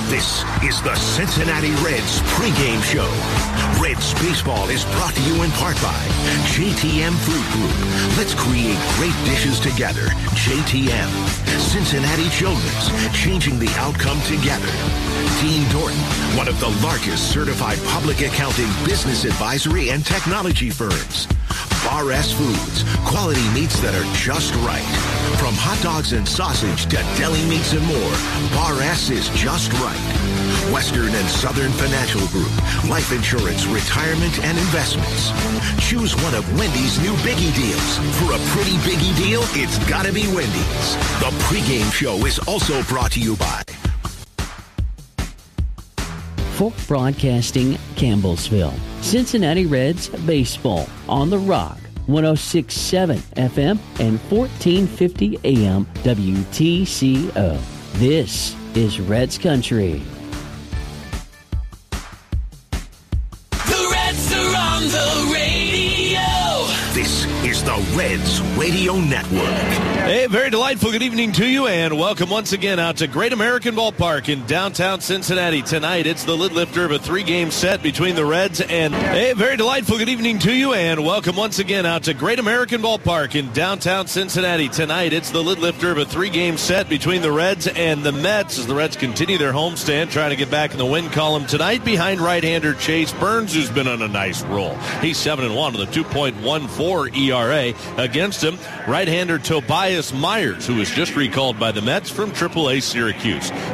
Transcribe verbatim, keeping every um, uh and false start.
This is the Cincinnati Reds pregame show. Reds baseball is brought to you in part by J T M Food Group. Let's create great dishes together. J T M. Cincinnati Children's, changing the outcome together. Dean Dorton, one of the largest certified public accounting, business advisory, and technology firms. Bar S Foods, quality meats that are just right. From hot dogs and sausage to deli meats and more, Bar S is just right. Western and Southern Financial Group, life insurance, retirement, and investments. Choose one of Wendy's new Biggie deals. For a pretty Biggie deal, it's gotta be Wendy's. The pregame show is also brought to you by Folk Broadcasting, Campbellsville. Cincinnati Reds baseball on the Rock. one oh six point seven F M and fourteen fifty A M W T C O. This is Reds Country. The Reds are on the radio. This is the Reds Radio Network. Hey, very delightful good evening to you, and welcome once again out to Great American Ballpark in downtown Cincinnati. Tonight, it's the lid lifter of a three-game set between the Reds and... Hey, very delightful good evening to you, and welcome once again out to Great American Ballpark in downtown Cincinnati. Tonight, it's the lid lifter of a three-game set between the Reds and the Mets as the Reds continue their homestand, trying to get back in the win column tonight behind right-hander Chase Burns, who's been on a nice roll. He's seven and one with a two point one four E R A. Against him, right-hander Tobias Myers, who was just recalled by the Mets from triple A Syracuse.